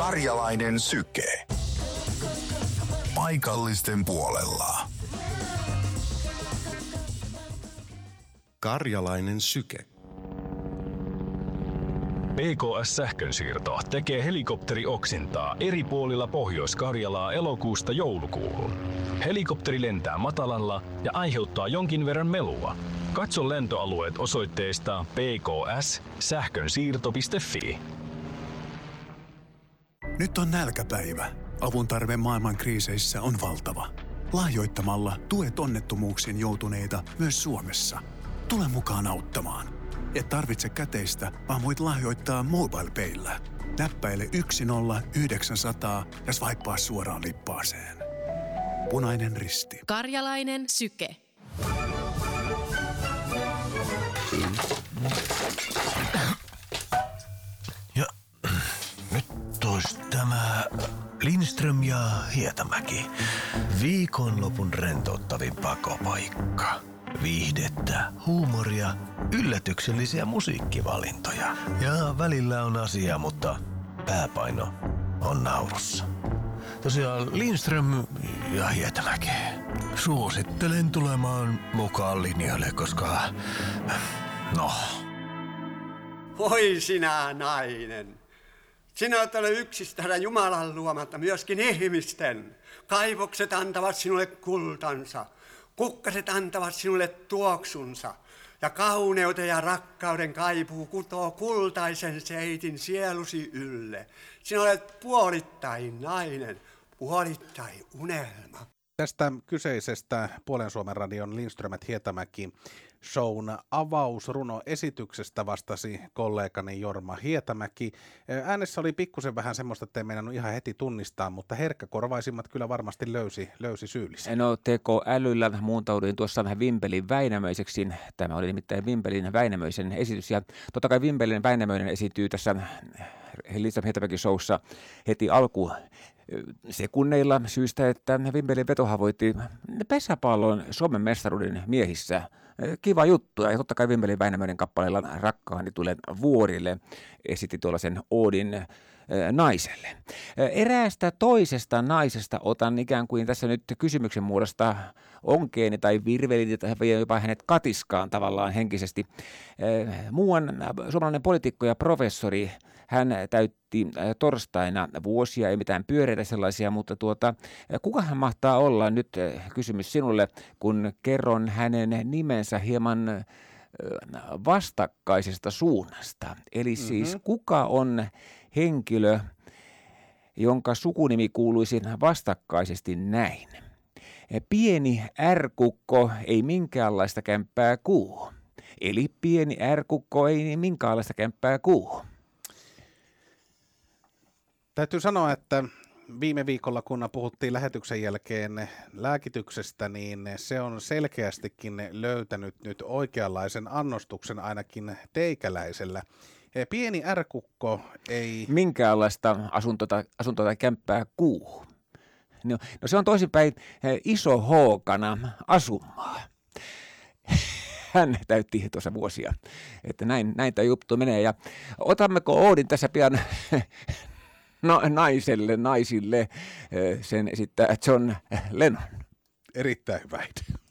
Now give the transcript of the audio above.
Karjalainen syke. Paikallisten puolella. Karjalainen syke. PKS-sähkönsiirto tekee helikopterioksintaa eri puolilla Pohjois-Karjalaa elokuusta joulukuuhun. Helikopteri lentää matalalla ja aiheuttaa jonkin verran melua. Katso lentoalueet osoitteesta pks-sähkönsiirto.fi. Nyt on nälkäpäivä. Avun tarve maailman kriiseissä on valtava. Lahjoittamalla tuet onnettomuuksiin joutuneita myös Suomessa. Tule mukaan auttamaan. Et tarvitse käteistä, vaan voit lahjoittaa MobilePayllä. Näppäile 10900 ja swipea suoraan lippaaseen. Punainen Risti. Karjalainen syke. Ja nyt olisi tämä Lindström ja Hietamäki. Viikonlopun rentouttavin pakopaikka. Viihdettä, huumoria, yllätyksellisiä musiikkivalintoja. Ja välillä on asia, mutta pääpaino on naurussa. Tosiaan Lindström ja Hietamäki. Suosittelen tulemaan mukaan linjoille, koska... No... Voi sinä nainen. Sinä olet ole yksistään Jumalan luomatta, myöskin ihmisten. Kaivokset antavat sinulle kultansa. Kukkaset antavat sinulle tuoksunsa. Ja kauneuden ja rakkauden kaipuu kutoo kultaisen seitin sielusi ylle. Sinä olet puolittain nainen, puolittain unelma. Tästä kyseisestä Puolen Suomen radion Lindströmät Hietamäki shown avausrunoesityksestä vastasi kollegani Jorma Hietamäki. Äänessä oli pikkusen vähän semmoista, että ei meinannut ihan heti tunnistaa, mutta herkkäkorvaisimmat kyllä varmasti löysi syyllisen. No tekoälyllä muuntauduin tuossa Vimpelin Väinämöiseksi. Tämä oli nimittäin Vimpelin Väinämöisen esitys ja totta kai Vimpelin Väinämöinen esiintyy tässä Lindström Hietamäki showssa heti alkuun sekunneilla syystä, että Vimpelin vetohan voitti pesäpallon Suomen mestaruuden miehissä. Kiva juttu, ja totta kai Vimpelin Väinämöinen kappaleella Rakkaani tulen vuorille esitti tuollaisen oodin naiselle. Eräästä toisesta naisesta otan ikään kuin tässä nyt kysymyksen muodosta onkeeni tai virvelin tai jopa hänet katiskaan tavallaan henkisesti. Muuan suomalainen poliitikko ja professori, hän täytti torstaina vuosia, ei mitään pyöreitä sellaisia, mutta kuka hän mahtaa olla? Nyt kysymys sinulle, kun kerron hänen nimensä hieman vastakkaisesta suunnasta. Eli siis kuka on henkilö, jonka sukunimi kuuluisi vastakkaisesti näin? Pieni R-kukko ei minkäänlaista kämppää kuu. Eli pieni R-kukko ei minkäänlaista kämppää kuu. Täytyy sanoa, että viime viikolla, kun puhuttiin lähetyksen jälkeen lääkityksestä, niin se on selkeästikin löytänyt nyt oikeanlaisen annostuksen ainakin teikäläisellä. Pieni R-kukko ei... Minkäänlaista asuntoa tai kämppää kuu. No se on toisinpäin iso H-kana asumaa. Hän täytti tuossa vuosia, että näin tämä juttu menee. Ja otammeko oodin tässä pian... No, naisille, sen esittää John Lennon. Erittäin hyvä.